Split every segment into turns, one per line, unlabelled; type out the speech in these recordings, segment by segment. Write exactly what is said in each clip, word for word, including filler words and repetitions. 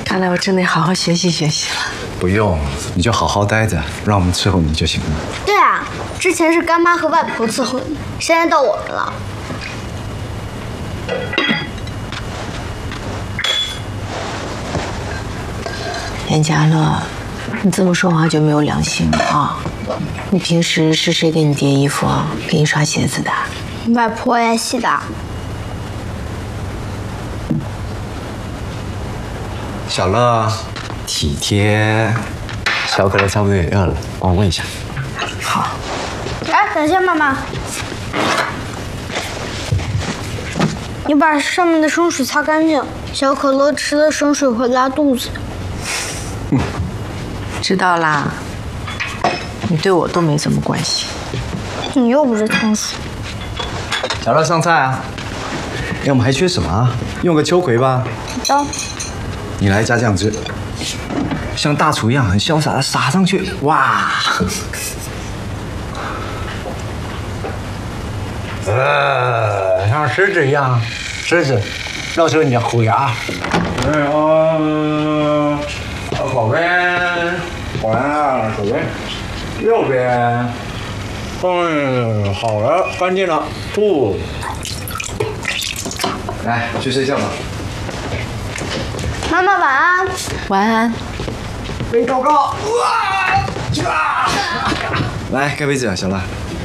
看来我真得好好学习学习了。
不用，你就好好待着，让我们伺候你就行了。
对啊，之前是干妈和外婆伺候你，现在到我们了。
严家乐，你这么说话就没有良心了啊！你平时是谁给你叠衣服啊？给你刷鞋子的？
外婆也洗的。
小乐，体贴。小可乐差不多也饿了，帮我喂一下。
好。
哎，等一下，妈妈，你把上面的生水擦干净。小可乐吃了生水会拉肚子。
嗯，知道啦。你对我都没什么关系。
你又不是仓鼠。
小乐上菜啊！哎，我们还缺什么啊？用个秋葵吧。
好的。
你来加酱汁，像大厨一样很潇洒的撒上去，哇！呃，像狮子一样，狮子露出你的虎牙。哎呦，左边，左边，左边，右边。嗯，好了，干净了，不。来，去睡觉吧。
妈妈晚安。
晚安。
背高高，哇！来盖被子啊，小乐。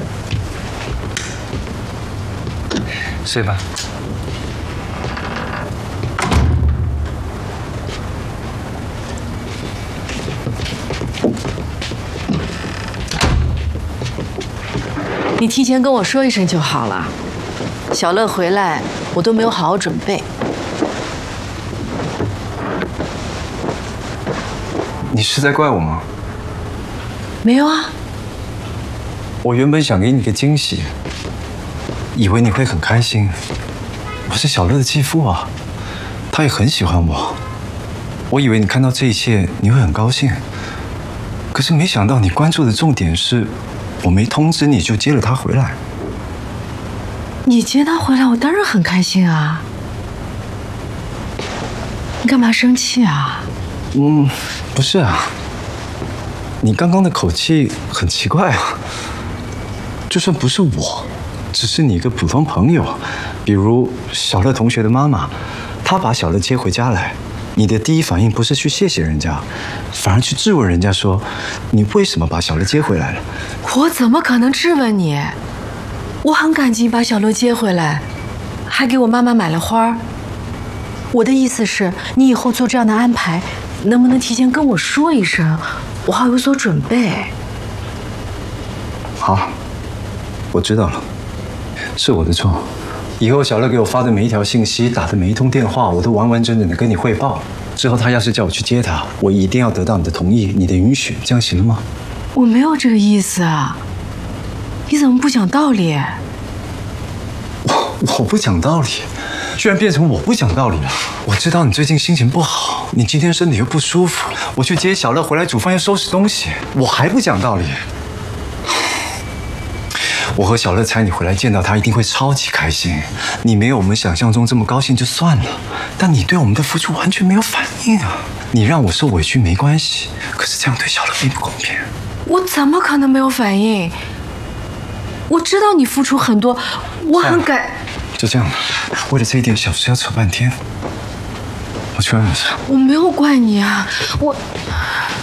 睡吧。
你提前跟我说一声就好了。小乐回来，我都没有好好准备。
你是在怪我吗？
没有啊。
我原本想给你个惊喜，以为你会很开心。我是小乐的继父啊，他也很喜欢我。我以为你看到这一切你会很高兴，可是没想到你关注的重点是，我没通知你就接了他回来。
你接他回来，我当然很开心啊。你干嘛生气啊？
嗯，不是啊，你刚刚的口气很奇怪啊。就算不是我，只是你一个普通朋友，比如小乐同学的妈妈，她把小乐接回家来，你的第一反应不是去谢谢人家，反而去质问人家说，你为什么把小乐接回来了？
我怎么可能质问你？我很感激把小乐接回来，还给我妈妈买了花。我的意思是，你以后做这样的安排，能不能提前跟我说一声，我好有所准备？
好，我知道了，是我的错。以后小乐给我发的每一条信息，打的每一通电话，我都完完整整的跟你汇报。之后他要是叫我去接他，我一定要得到你的同意，你的允许，这样行了吗？
我没有这个意思啊，你怎么不讲道理？
我我不讲道理，居然变成我不讲道理了。我知道你最近心情不好，你今天身体又不舒服，我去接小乐回来煮饭要收拾东西，我还不讲道理。我和小乐猜你回来见到他一定会超级开心，你没有我们想象中这么高兴就算了，但你对我们的付出完全没有反应啊！你让我受委屈没关系，可是这样对小乐并不公平。
我怎么可能没有反应？我知道你付出很多，我很感。
就这样吧，为了这一点小事要扯半天，我去外面去。
我没有怪你啊，我。